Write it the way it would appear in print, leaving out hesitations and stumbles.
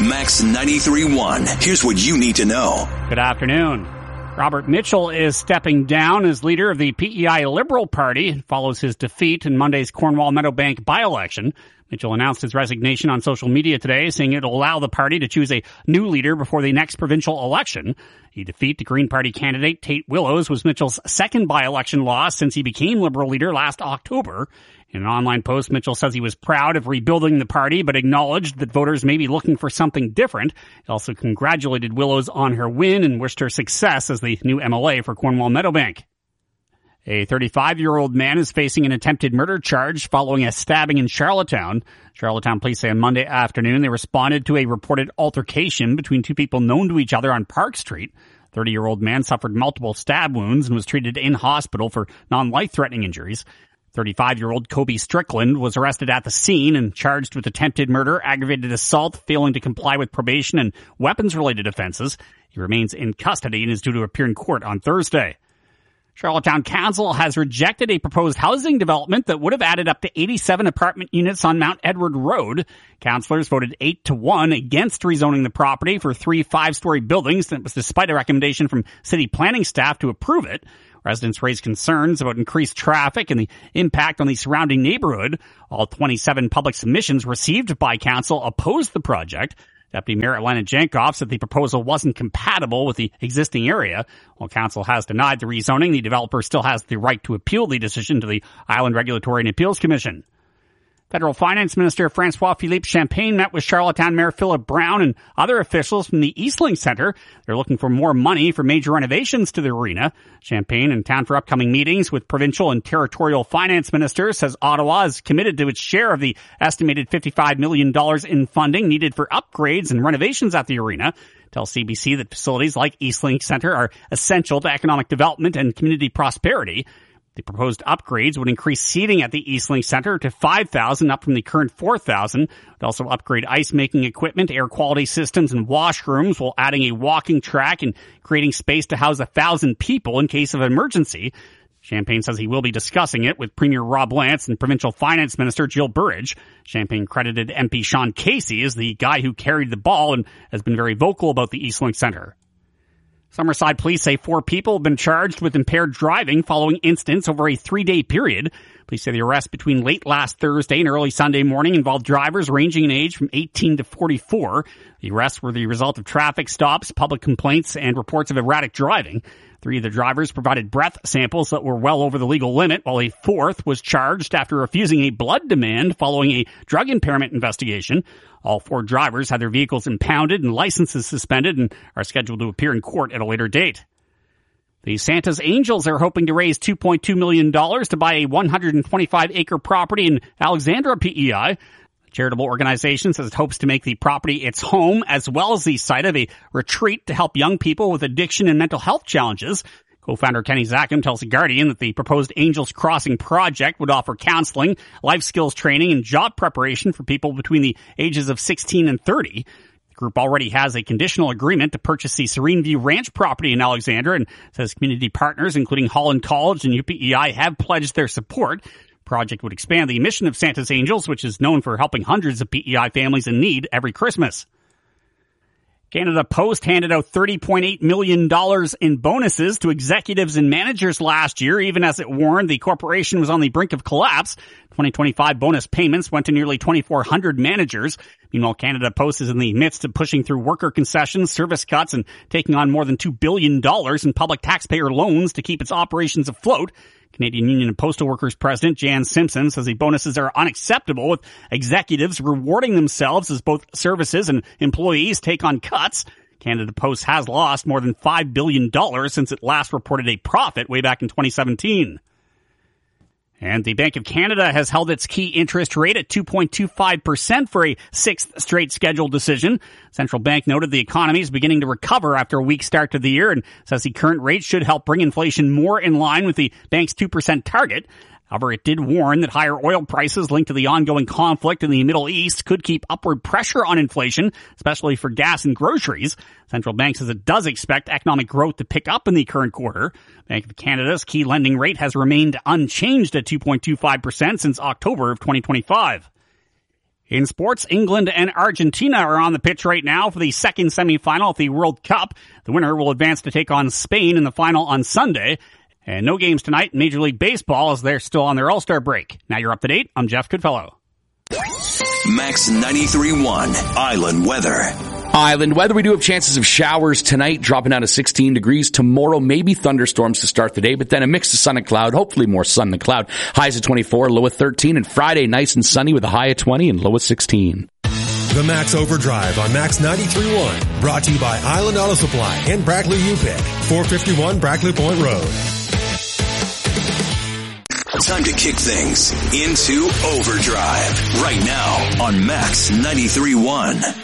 Max 93.1. Here's what you need to know. Good afternoon. Robert Mitchell is stepping down as leader of the PEI Liberal Party. It follows his defeat in Monday's Cornwall Meadowbank by-election. Mitchell announced his resignation on social media today, saying it'll allow the party to choose a new leader before the next provincial election. The defeat to Green Party candidate Tate Willows was Mitchell's second by-election loss since he became Liberal leader last October. In an online post, Mitchell says he was proud of rebuilding the party, but acknowledged that voters may be looking for something different. He also congratulated Willows on her win and wished her success as the new MLA for Cornwall Meadowbank. A 35-year-old man is facing an attempted murder charge following a stabbing in Charlottetown. Charlottetown police say on Monday afternoon they responded to a reported altercation between two people known to each other on Park Street. 30-year-old man suffered multiple stab wounds and was treated in hospital for non-life-threatening injuries. 35-year-old Kobe Strickland was arrested at the scene and charged with attempted murder, aggravated assault, failing to comply with probation, and weapons-related offenses. He remains in custody and is due to appear in court on Thursday. Charlottetown Council has rejected a proposed housing development that would have added up to 87 apartment units on Mount Edward Road. Councillors voted 8-1 against rezoning the property for 3 5-story buildings. That was despite a recommendation from city planning staff to approve it. Residents raised concerns about increased traffic and the impact on the surrounding neighborhood. All 27 public submissions received by council opposed the project. Deputy Mayor Elena Jankoff said the proposal wasn't compatible with the existing area. While council has denied the rezoning, the developer still has the right to appeal the decision to the Island Regulatory and Appeals Commission. Federal Finance Minister François-Philippe Champagne met with Charlottetown Mayor Philip Brown and other officials from the Eastlink Centre. They're looking for more money for major renovations to the arena. Champagne, in town for upcoming meetings with provincial and territorial finance ministers, says Ottawa is committed to its share of the estimated $55 million in funding needed for upgrades and renovations at the arena. Tell CBC that facilities like Eastlink Centre are essential to economic development and community prosperity. The proposed upgrades would increase seating at the Eastlink Centre to 5,000, up from the current 4,000. It would also upgrade ice-making equipment, air quality systems, and washrooms, while adding a walking track and creating space to house 1,000 people in case of emergency. Champagne says he will be discussing it with Premier Rob Lance and Provincial Finance Minister Jill Burridge. Champagne credited MP Sean Casey as the guy who carried the ball and has been very vocal about the Eastlink Centre. Summerside police say 4 people have been charged with impaired driving following incidents over a 3-day period. Police say the arrest between late last Thursday and early Sunday morning involved drivers ranging in age from 18 to 44. The arrests were the result of traffic stops, public complaints, and reports of erratic driving. 3 of the drivers provided breath samples that were well over the legal limit, while a 4th was charged after refusing a blood demand following a drug impairment investigation. All 4 drivers had their vehicles impounded and licenses suspended and are scheduled to appear in court at a later date. The Santa's Angels are hoping to raise $2.2 million to buy a 125-acre property in Alexandra, PEI. The charitable organization says it hopes to make the property its home, as well as the site of a retreat to help young people with addiction and mental health challenges. Co-founder Kenny Zackham tells The Guardian that the proposed Angels Crossing project would offer counseling, life skills training, and job preparation for people between the ages of 16 and 30. The group already has a conditional agreement to purchase the Serene View Ranch property in Alexandra and says community partners, including Holland College and UPEI, have pledged their support. The project would expand the mission of Santa's Angels, which is known for helping hundreds of PEI families in need every Christmas. Canada Post handed out $30.8 million in bonuses to executives and managers last year, even as it warned the corporation was on the brink of collapse. 2025 bonus payments went to nearly 2,400 managers. Meanwhile, Canada Post is in the midst of pushing through worker concessions, service cuts, and taking on more than $2 billion in public taxpayer loans to keep its operations afloat. Canadian Union of Postal Workers President Jan Simpson says the bonuses are unacceptable, with executives rewarding themselves as both services and employees take on cuts. Canada Post has lost more than $5 billion since it last reported a profit way back in 2017. And the Bank of Canada has held its key interest rate at 2.25% for a 6th straight scheduled decision. Central Bank noted the economy is beginning to recover after a weak start to the year and says the current rate should help bring inflation more in line with the bank's 2% target. However, it did warn that higher oil prices linked to the ongoing conflict in the Middle East could keep upward pressure on inflation, especially for gas and groceries. Central Bank says it does expect economic growth to pick up in the current quarter. Bank of Canada's key lending rate has remained unchanged at 2.25% since October of 2025. In sports, England and Argentina are on the pitch right now for the second semifinal of the World Cup. The winner will advance to take on Spain in the final on Sunday. And no games tonight in Major League Baseball as they're still on their All-Star break. Now you're up to date. I'm Jeff Goodfellow. Max 93.1 Island Weather. Island weather, we do have chances of showers tonight, dropping down to 16 degrees. Tomorrow, maybe thunderstorms to start the day, but then a mix of sun and cloud, hopefully more sun than cloud. Highs of 24, low of 13, and Friday, nice and sunny with a high of 20 and low of 16. The Max Overdrive on Max 93.1, brought to you by Island Auto Supply and Brackley UPick, 451 Brackley Point Road. Time to kick things into overdrive right now on Max 93.1.